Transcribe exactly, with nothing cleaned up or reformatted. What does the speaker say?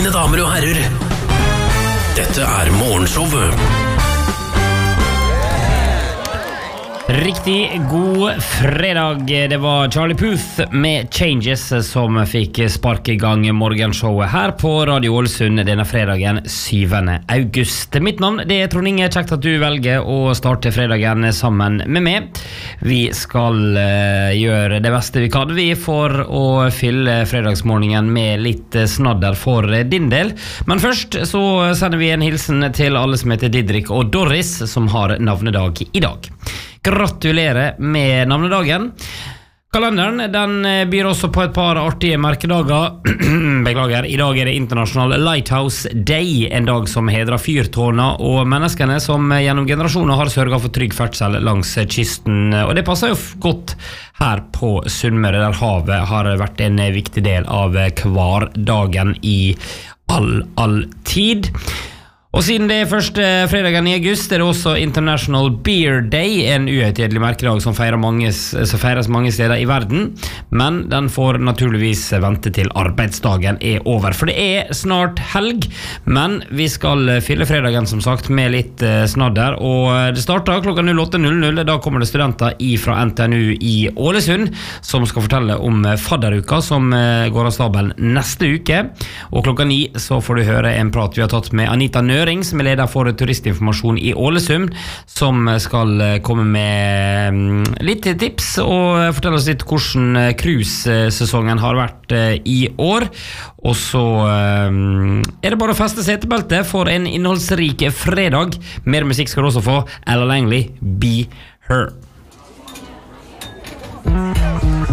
Mine damer og herrer, dette er morgenshowet. Riktig god fredag. Det var Charlie Puth med Changes som fikk sparke i gang morgenshowet her på Radio Ålesund denne fredagen syvende august. Mitt navn det er Trond Inge. Kjekt at du velger å starte fredagen sammen med meg. Vi skal uh, gjøre det beste vi kan vi for å fylle fredagsmorgenen med litt snadder for din del. Men først så sender vi en hilsen til alle som heter Didrik og Doris som har navnedag i dag. Gratulerer med navnedagen. Kalenderen den byr også på et par artige merkedager. Beklager, i dag er det International Lighthouse Day, en dag som hedrer fyrtårner og menneskene som gjennom generasjoner har sørget for trygg ferdsel langs kysten. Og det passer jo godt her på Sunnmøre, der havet har vært en viktig del av hverdagen i all, all tid. Og siden det er første fredagen i august er det også International Beer Day, en uhøytidelig merkedag som, mange, som feires mange steder i verden, men den får naturligvis vente til arbeidsdagen er over, for det er snart helg, men vi skal fylle fredagen som sagt med litt snadder, og det starter klokka åtte null null, da kommer det studenter fra N T N U i Ålesund som skal fortelle om fadderuka som går av stabelen neste uke, og klokka ni så får du høre en prat vi har tatt med Anita Nø som er leder for turistinformasjon i Ålesund, som skal komme med litt tips og fortelle oss litt hvordan cruise-sesongen har vært i år. Og så er det bare å feste setebeltet for en innholdsrik fredag. Mer musikk skal du også få. Ella Langley, Be Her.